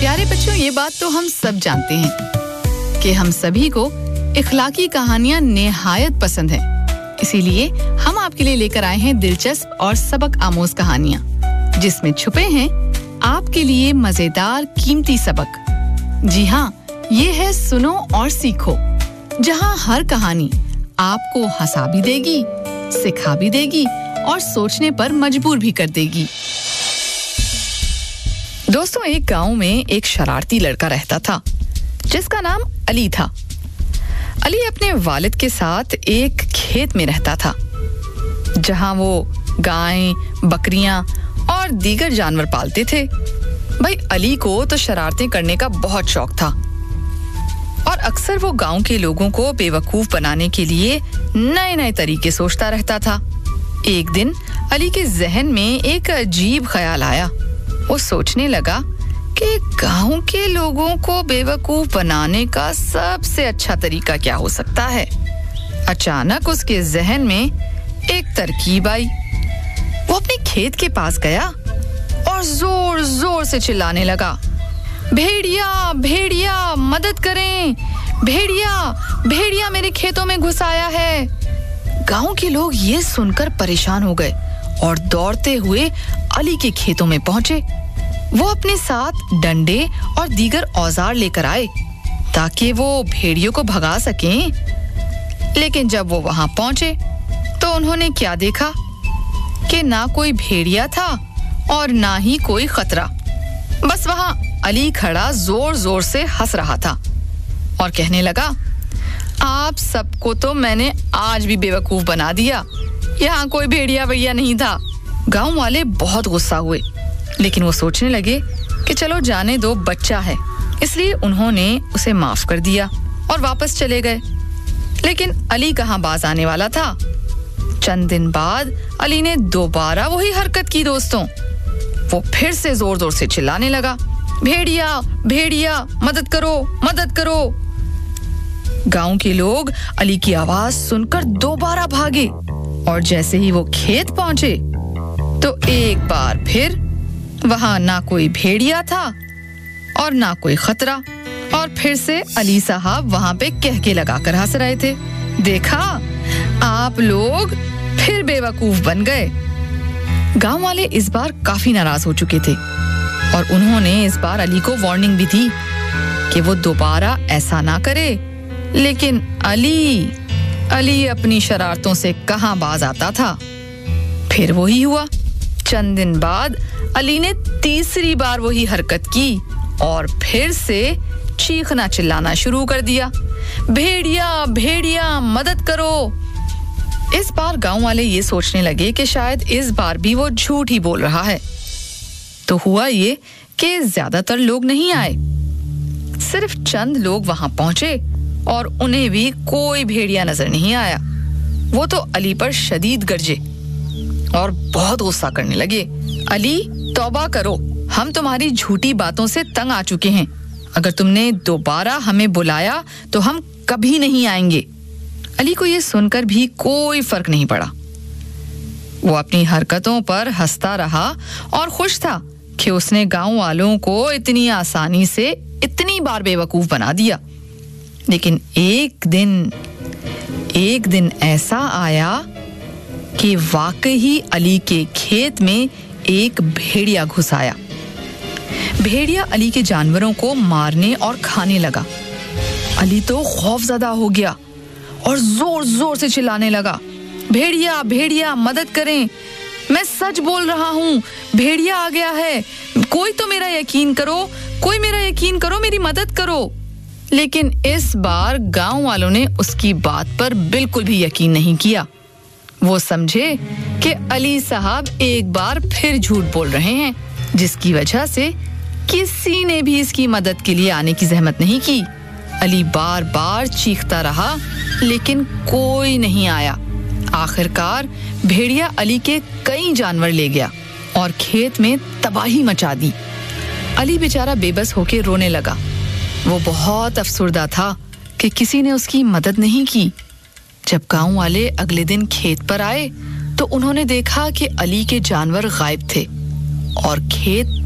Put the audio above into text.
प्यारे बच्चों, ये बात तो हम सब जानते हैं कि हम सभी को इखलाकी कहानियां निहायत पसंद है। इसीलिए हम आपके लिए लेकर आए हैं दिलचस्प और सबक आमोज कहानियां, जिसमें छुपे हैं आपके लिए मजेदार कीमती सबक। जी हाँ, ये है सुनो और सीखो, जहाँ हर कहानी आपको हंसा भी देगी, सिखा भी देगी और सोचने पर मजबूर भी कर देगी। दोस्तों, एक गांव में एक शरारती लड़का रहता था जिसका नाम अली था। अली अपने वालिद के साथ एक खेत में रहता था, जहां वो गायें, बकरियां और दीगर जानवर पालते थे। भाई, अली को तो शरारतें करने का बहुत शौक था और अक्सर वो गांव के लोगों को बेवकूफ बनाने के लिए नए-नए तरीके सोचता रहता था। एक दिन अली के जहन में एक अजीब ख्याल आया। वो सोचने लगा कि गांव के लोगों को बेवकूफ बनाने का सबसे अच्छा तरीका क्या हो सकता है। अचानक उसके जहन में एक तरकीब आई। वो अपने खेत के पास गया और जोर जोर से चिल्लाने लगा, भेड़िया भेड़िया मदद करें, भेड़िया भेड़िया मेरे खेतों में घुस आया है। गांव के लोग ये सुनकर परेशान हो गए और दौड़ते हुए अली के खेतों में पहुंचे। वो अपने साथ डंडे और दीगर औजार लेकर आए ताकि वो भेड़ियों को भगा सकें। लेकिन जब वो वहां पहुंचे तो उन्होंने क्या देखा कि ना कोई भेड़िया था और ना ही कोई खतरा। बस वहां अली खड़ा जोर जोर से हंस रहा था और कहने लगा, आप सबको तो मैंने आज भी बेवकूफ बना दिया। यहाँ कोई भेड़िया भैया नहीं था। गांव वाले बहुत गुस्सा हुए, लेकिन वो सोचने लगे कि चलो जाने दो, बच्चा है, इसलिए उन्होंने उसे माफ कर दिया और वापस चले गए। लेकिन अली कहाँ बाज आने वाला था। चंद दिन बाद अली ने दोबारा वही हरकत की। दोस्तों, वो फिर से जोर जोर से चिल्लाने लगा, भेड़िया भेड़िया मदद करो मदद करो। गांव के लोग अली की आवाज सुनकर दोबारा भागे और जैसे ही वो खेत पहुंचे तो एक बार फिर वहां ना कोई भेड़िया था और ना कोई खतरा। और फिर से अली साहब वहां पे कहके लगाकर हंस रहे थे, देखा, आप लोग फिर बेवकूफ बन गए। गांव वाले इस बार काफी नाराज हो चुके थे और उन्होंने इस बार अली को वार्निंग भी दी कि वो दोबारा ऐसा ना करे। लेकिन अली अपनी शरारतों से कहां बाज आता था। फिर वही हुआ। चंद दिन बाद अली ने तीसरी बार वही हरकत की और फिर से चीखना चिल्लाना शुरू कर दिया, भेड़िया भेड़िया मदद करो। इस बार गांव वाले ये सोचने लगे कि शायद इस बार भी वो झूठ ही बोल रहा है। तो हुआ ये कि ज्यादातर लोग नहीं आए, सिर्फ चंद लोग वहां पहुंचे और उन्हें भी कोई भेड़िया नजर नहीं आया। वो तो अली पर शदीद गरजे और बहुत गुस्सा करने लगे, अली तौबा करो, हम तुम्हारी झूठी बातों से तंग आ चुके हैं। अगर तुमने दोबारा हमें बुलाया तो हम कभी नहीं आएंगे। अली को ये सुनकर भी कोई फर्क नहीं पड़ा। वो अपनी हरकतों पर हंसता रहा और खुश था कि उसने गांव वालों को इतनी आसानी से इतनी बार बेवकूफ बना दिया। लेकिन एक दिन ऐसा आया कि वाकई अली के खेत में एक भेड़िया घुस आया। भेड़िया अली के जानवरों को मारने और खाने लगा। अली तो खौफजदा हो गया और जोर जोर से चिल्लाने लगा, भेड़िया भेड़िया मदद करें, मैं सच बोल रहा हूँ, भेड़िया आ गया है, कोई तो मेरा यकीन करो, कोई मेरा यकीन करो, मेरी मदद करो। लेकिन इस बार गांव वालों ने उसकी बात पर बिल्कुल भी यकीन नहीं किया। वो समझे कि अली साहब एक बार फिर झूठ बोल रहे हैं, जिसकी वजह से किसी ने भी इसकी मदद के लिए आने की जहमत नहीं की। अली बार बार चीखता रहा, लेकिन कोई नहीं आया। आखिरकार भेड़िया अली के कई जानवर ले गया और खेत में तबाही मचा दी। अली बेचारा बेबस होके रोने लगा। वो बहुत अफसुर्दा था कि किसी ने उसकी मदद नहीं की। जब गांव वाले अगले दिन खेत पर आए तो उन्होंने देखा कि अली के जानवर गायब थे और खेत